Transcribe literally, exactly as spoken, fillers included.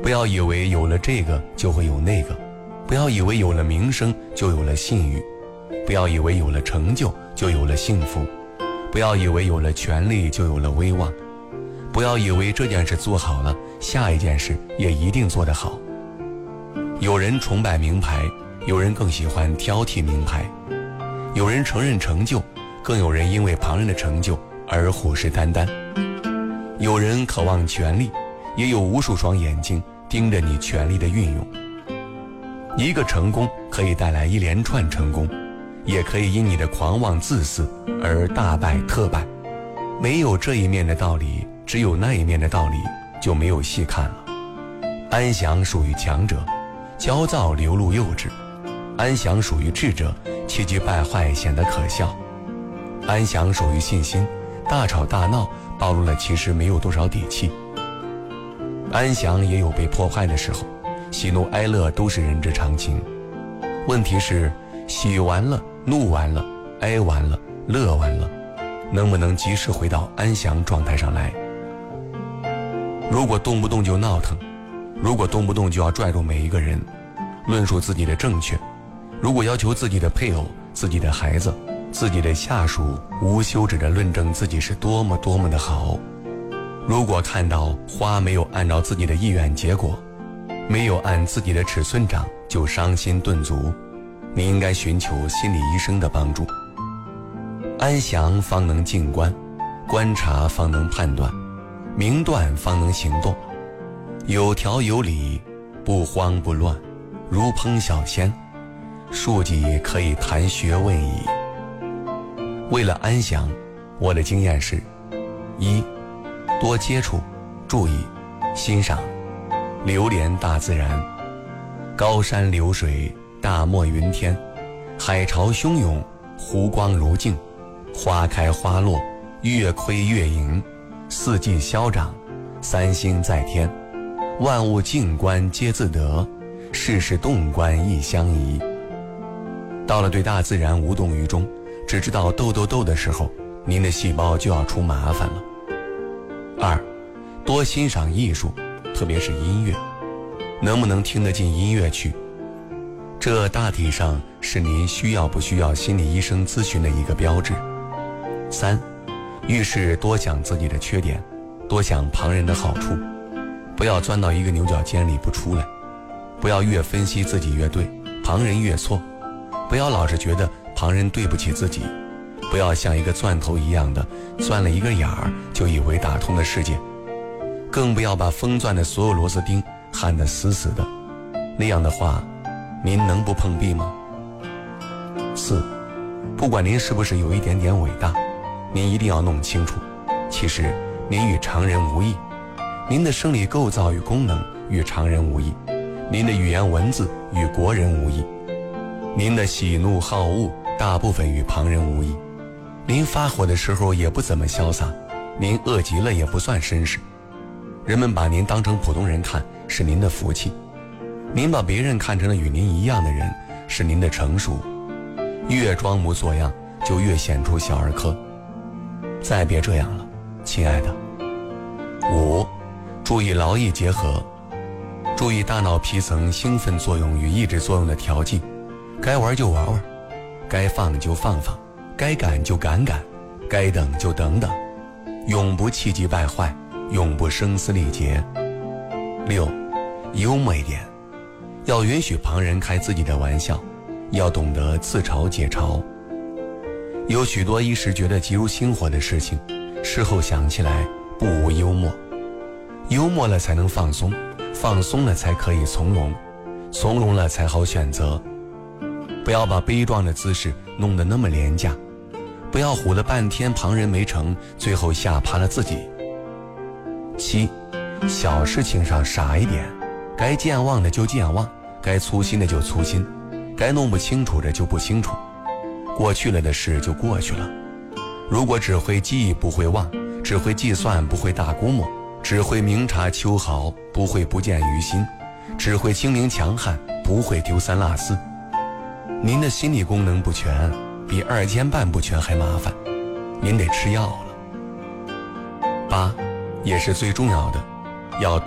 不要以为有了这个就会有那个，不要以为有了名声就有了信誉，不要以为有了成就就有了幸福，不要以为有了权力就有了威望，不要以为这件事做好了，下一件事也一定做得好。有人崇拜名牌，有人更喜欢挑剔名牌，有人承认成就，更有人因为旁人的成就而虎视眈眈。有人渴望权力，也有无数双眼睛盯着你权力的运用。一个成功可以带来一连串成功，也可以因你的狂妄自私而大败特败。没有这一面的道理，只有那一面的道理，就没有细看了。安详属于强者，焦躁流露幼稚；安详属于智者，气急败坏显得可笑；安详属于信心，大吵大闹暴露了其实没有多少底气。安详也有被破坏的时候，喜怒哀乐都是人之常情。问题是喜完了，怒完了，哀完了，乐完了，能不能及时回到安详状态上来？如果动不动就闹腾，如果动不动就要拽住每一个人，论述自己的正确，如果要求自己的配偶、自己的孩子、自己的下属无休止地论证自己是多么多么的好，如果看到花没有按照自己的意愿结果，没有按自己的尺寸长就伤心顿足，你应该寻求心理医生的帮助。安详方能静观，观察方能判断，明断方能行动，有条有理，不慌不乱，如烹小鲜，庶几可以谈学问矣。为了安详，我的经验是：一、多接触、注意、欣赏、流连大自然，高山流水，大漠云天，海潮汹涌，湖光如镜，花开花落，月亏月盈，四季消长，三星在天，万物静观皆自得，世事动观亦相宜。到了对大自然无动于衷，只知道斗斗斗的时候，您的细胞就要出麻烦了。二、多欣赏艺术，特别是音乐，能不能听得进音乐去？这大体上是您需要不需要心理医生咨询的一个标志。三、遇事多想自己的缺点，多想旁人的好处，不要钻到一个牛角尖里不出来，不要越分析自己越对，旁人越错，不要老是觉得旁人对不起自己，不要像一个钻头一样的钻了一个眼儿就以为打通了世界，更不要把封钻的所有螺丝钉焊得死死的，那样的话您能不碰壁吗？四、不管您是不是有一点点伟大，您一定要弄清楚，其实您与常人无异，您的生理构造与功能与常人无异，您的语言文字与国人无异，您的喜怒好恶大部分与旁人无异，您发火的时候也不怎么潇洒，您饿极了也不算绅士。人们把您当成普通人看是您的福气，您把别人看成了与您一样的人是您的成熟，越装模作样就越显出小儿科。再别这样了，亲爱的。五、注意劳逸结合，注意大脑皮层兴奋作用与抑制作用的调剂，该玩就玩玩，该放就放放，该赶就赶赶，该等就等等，永不气急败坏，永不声嘶力竭。六、幽默一点，要允许旁人开自己的玩笑，要懂得自嘲解嘲。有许多一时觉得急如星火的事情，事后想起来不无幽默，幽默了才能放松，放松了才可以从容，从容了才好选择。不要把悲壮的姿势弄得那么廉价，不要唬了半天旁人没成，最后吓趴了自己。七、小事情上傻一点，该健忘的就健忘，该粗心的就粗心，该弄不清楚的就不清楚，过去了的事就过去了。如果只会记不会忘，只会计算不会大估摸，只会明察秋毫不会不见于心，只会精明强悍不会丢三落四，您的心理功能不全，比二尖瓣不全还麻烦，您得吃药了。八、也是最重要的，要